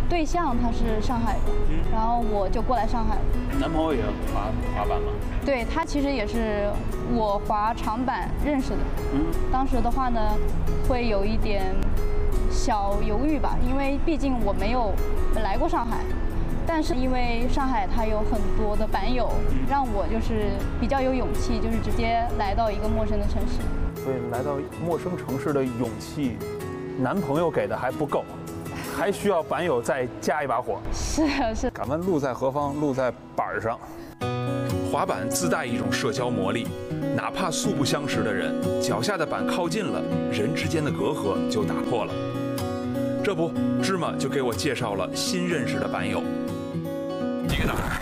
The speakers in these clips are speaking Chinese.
对象他是上海的，然后我就过来上海了。 男朋友也滑板吗？ 对，他其实也是我滑长板认识的。当时的话呢，会有一点小犹豫吧，因为毕竟我没有来过上海。但是因为上海它有很多的板友，让我就是比较有勇气，就是直接来到一个陌生的城市。 所以来到陌生城市的勇气，男朋友给的还不够，还需要板友再加一把火。 是。 敢问路在何方？路在板上。 滑板自带一种社交魔力，哪怕素不相识的人，脚下的板靠近了，人之间的隔阂就打破了。这不，芝麻就给我介绍了新认识的板友。 一个哪儿？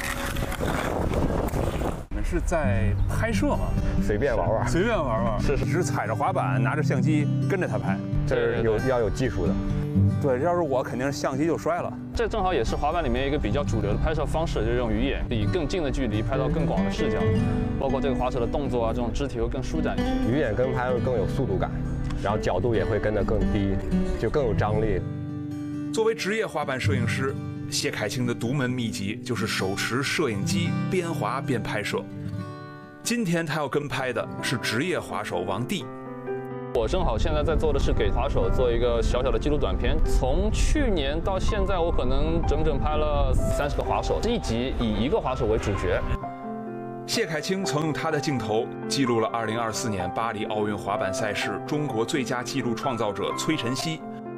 你们是在拍摄吗？ 随便玩玩， 随便玩玩。是踩着滑板，拿着相机跟着他拍。 这是要有技术的。 对，要是我肯定是相机就摔了。 这正好也是滑板里面一个比较主流的拍摄方式，就是用鱼眼，以更近的距离拍到更广的视角，包括这个滑手的动作啊，这种肢体会更舒展一些。 鱼眼跟拍会更有速度感，然后角度也会跟得更低，就更有张力。 作为职业滑板摄影师，谢凯清的独门秘籍就是手持摄影机边滑边拍摄。今天他要跟拍的是职业滑手王帝。 我正好现在在做的是给滑手做一个小小的记录短片，从去年到现在，我可能整整拍了30个滑手，这一集以一个滑手为主角。 谢凯清曾用他的镜头记录了2024年巴黎奥运滑板赛事中国最佳纪录创造者崔晨曦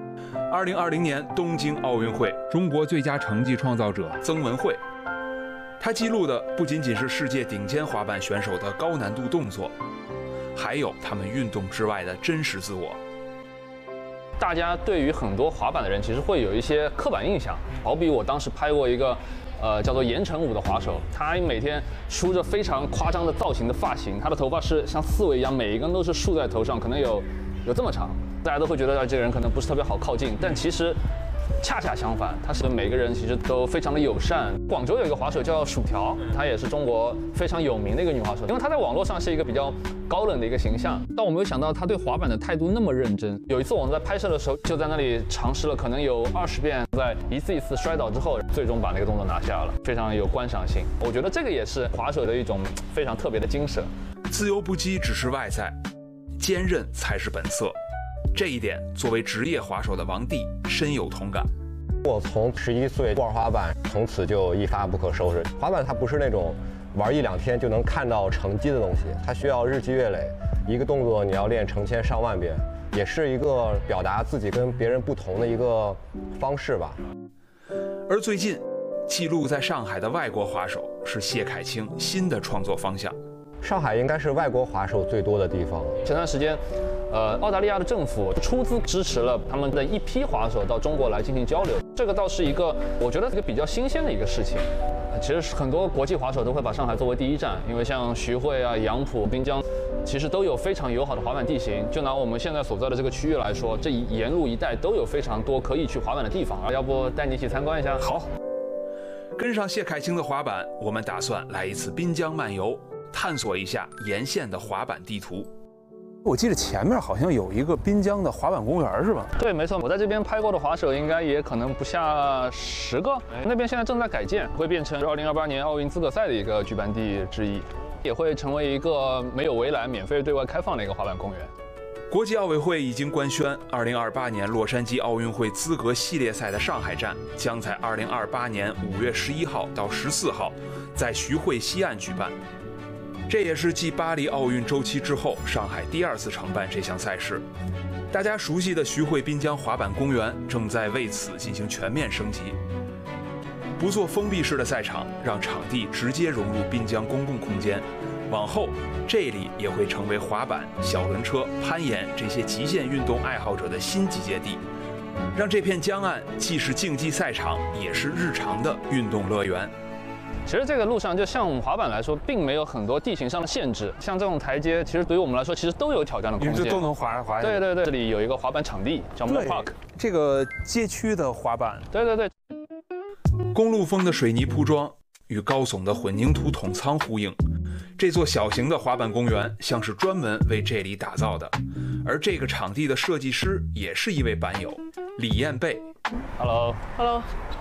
，2020年东京奥运会中国最佳成绩创造者曾文慧。他记录的不仅仅是世界顶尖滑板选手的高难度动作，还有他们运动之外的真实自我。 大家对于很多滑板的人其实会有一些刻板印象，好比我当时拍过一个叫做言承武的滑手，他每天梳着非常夸张的造型的发型，他的头发是像刺猬一样，每一根都是竖在头上，可能有这么长，大家都会觉得这个人可能不是特别好靠近，但其实恰恰相反，他是每个人其实都非常的友善。广州有一个滑手叫薯条，她也是中国非常有名的一个女滑手，因为她在网络上是一个比较高冷的一个形象，但我没有想到她对滑板的态度那么认真。有一次我们在拍摄的时候，就在那里尝试了可能有20遍，在一次一次摔倒之后，最终把那个动作拿下了，非常有观赏性。我觉得这个也是滑手的一种非常特别的精神。 自由不羁只是外在，坚韧才是本色。这一点，作为职业滑手的王帝深有同感。 我从11岁玩滑板，从此就一发不可收拾。滑板它不是那种玩1、2天就能看到成绩的东西，它需要日积月累，一个动作你要练成千上万遍，也是一个表达自己跟别人不同的一个方式吧。 而最近，记录在上海的外国滑手是谢凯清新的创作方向。 上海应该是外国滑手最多的地方。 前段时间，澳大利亚的政府出资支持了他们的一批滑手到中国来进行交流，这个倒是一个我觉得一个比较新鲜的一个事情。其实很多国际滑手都会把上海作为第一站，因为像徐汇啊、杨浦、滨江，其实都有非常友好的滑板地形。就拿我们现在所在的这个区域来说，这沿路一带都有非常多可以去滑板的地方。要不带你一起参观一下？ 好，跟上谢凯清的滑板，我们打算来一次滨江漫游，探索一下沿线的滑板地图。 我记得前面好像有一个滨江的滑板公园，是吧？ 对，没错，我在这边拍过的滑手应该也可能不下10个。那边现在正在改建，会变成2028年奥运资格赛的一个举办地之一，也会成为一个没有围栏、免费对外开放的一个滑板公园。 国际奥委会已经官宣，2028年洛杉矶奥运会资格系列赛的上海站将在2028年5月11号到14号在徐汇西岸举办。这也是继巴黎奥运周期之后，上海第2次承办这项赛事。大家熟悉的徐汇滨江滑板公园正在为此进行全面升级，不做封闭式的赛场，让场地直接融入滨江公共空间。往后，这里也会成为滑板、小轮车、攀岩这些极限运动爱好者的新集结地，让这片江岸既是竞技赛场，也是日常的运动乐园。 其实这个路上，就像我们滑板来说，并没有很多地形上的限制。像这种台阶，其实对于我们来说，其实都有挑战的空间， 都能滑。 对对对，这里有一个滑板场地，叫 Moore Park。 这个街区的滑板。 对对对。 公路风的水泥铺装与高耸的混凝土筒仓呼应，这座小型的滑板公园像是专门为这里打造的。而这个场地的设计师也是一位板友，李艳贝。 Hello。